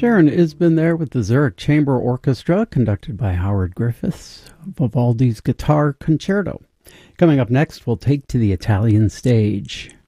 Sharon Isbin there with the Zurich Chamber Orchestra, conducted by Howard Griffiths, Vivaldi's Guitar Concerto. Coming up next, we'll take to the Italian stage.